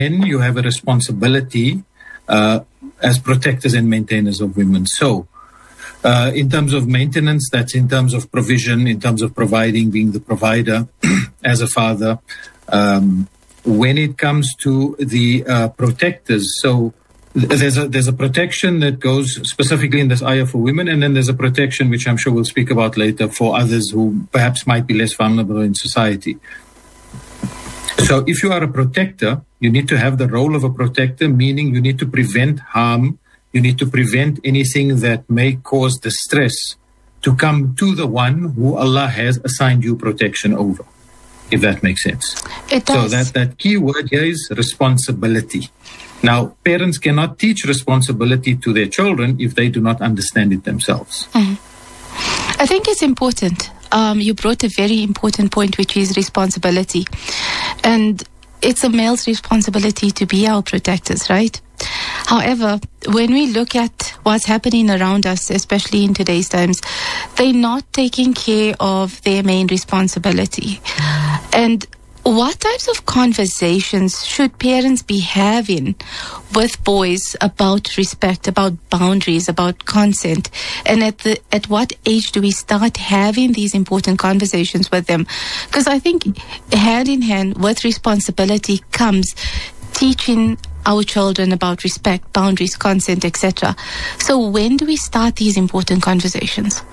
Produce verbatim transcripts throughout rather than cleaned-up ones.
you have a responsibility uh, as protectors and maintainers of women. So, uh, in terms of maintenance, that's in terms of provision, in terms of providing, being the provider as a father. Um, when it comes to the uh, protectors, so there's a there's a protection that goes specifically in this ayah for women, and then there's a protection which I'm sure we'll speak about later for others who perhaps might be less vulnerable in society. So if you are a protector, you need to have the role of a protector, meaning you need to prevent harm, you need to prevent anything that may cause distress to come to the one who Allah has assigned you protection over, if that makes sense. It does. So that, that key word here is responsibility. Now, parents cannot teach responsibility to their children if they do not understand it themselves. Mm. I think it's important. Um, you brought a very important point, which is responsibility. And it's a male's responsibility to be our protectors, right? However, when we look at what's happening around us, especially in today's times, they're not taking care of their main responsibility. And what types of conversations should parents be having with boys about respect, about boundaries, about consent? And at the at what age do we start having these important conversations with them? Because I think hand in hand with responsibility comes teaching our children about respect, boundaries, consent, et cetera. So when do we start these important conversations?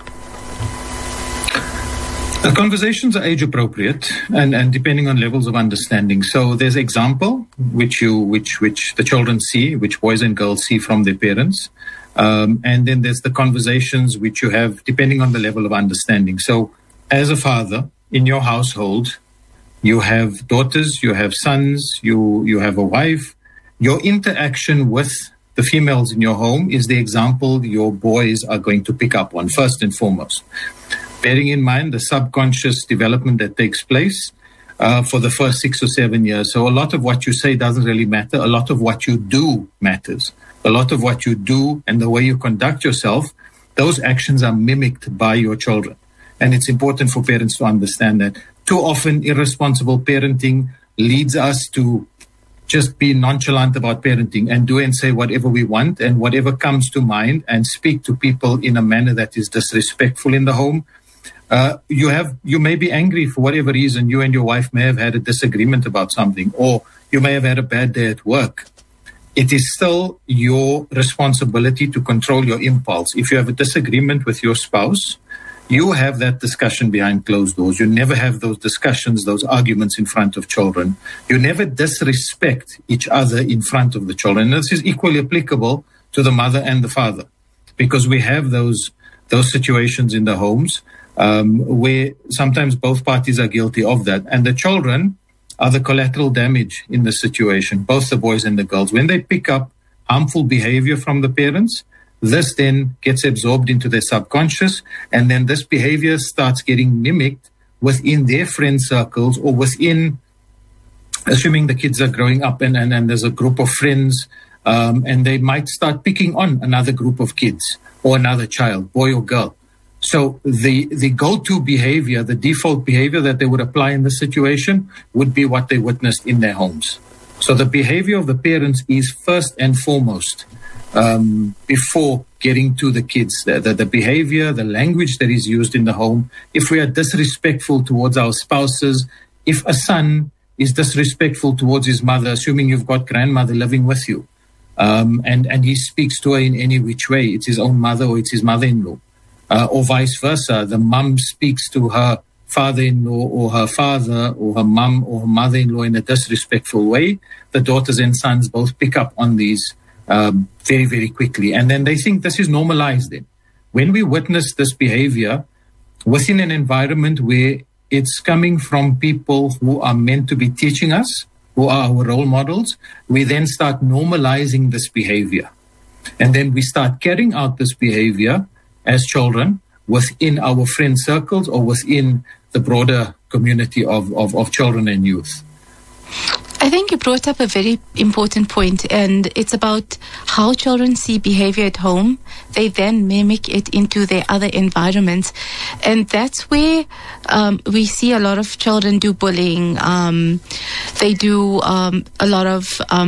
The conversations are age appropriate and, and depending on levels of understanding. So there's example which you which which the children see, which boys and girls see from their parents. Um, and then there's the conversations which you have depending on the level of understanding. So as a father in your household, you have daughters, you have sons, you you have a wife. Your interaction with the females in your home is the example your boys are going to pick up on first and foremost. Bearing in mind the subconscious development that takes place uh, for the first six or seven years. So a lot of what you say doesn't really matter. A lot of what you do matters. A lot of what you do and the way you conduct yourself, those actions are mimicked by your children. And it's important for parents to understand that. Too often, irresponsible parenting leads us to just be nonchalant about parenting and do and say whatever we want and whatever comes to mind and speak to people in a manner that is disrespectful in the home. Uh, you have, you may be angry for whatever reason. You and your wife may have had a disagreement about something, or you may have had a bad day at work. It is still your responsibility to control your impulse. If you have a disagreement with your spouse, you have that discussion behind closed doors. You never have those discussions, those arguments in front of children. You never disrespect each other in front of the children. And this is equally applicable to the mother and the father, because we have those those situations in the homes um, where sometimes both parties are guilty of that. And the children are the collateral damage in the situation, both the boys and the girls. When they pick up harmful behavior from the parents, this then gets absorbed into their subconscious, and then this behavior starts getting mimicked within their friend circles or within, assuming the kids are growing up and, and, and there's a group of friends, um, and they might start picking on another group of kids or another child, boy or girl. So the, the go-to behavior, the default behavior that they would apply in this situation would be what they witnessed in their homes. So the behavior of the parents is first and foremost um, before getting to the kids. The, the, the behavior, the language that is used in the home. If we are disrespectful towards our spouses, if a son is disrespectful towards his mother, assuming you've got grandmother living with you, um, and, and he speaks to her in any which way, it's his own mother or it's his mother-in-law. Uh, or vice versa, the mum speaks to her father-in-law or her father or her mum or her mother-in-law in a disrespectful way, the daughters and sons both pick up on these um, very, very quickly. And then they think this is normalized then. When we witness this behavior within an environment where it's coming from people who are meant to be teaching us, who are our role models, we then start normalizing this behavior. And then we start carrying out this behavior as children within our friend circles or within the broader community of, of, of children and youth. I think you brought up a very important point, and it's about how children see behavior at home. They then mimic it into their other environments. And that's where um, we see a lot of children do bullying. Um, they do um, a lot of um,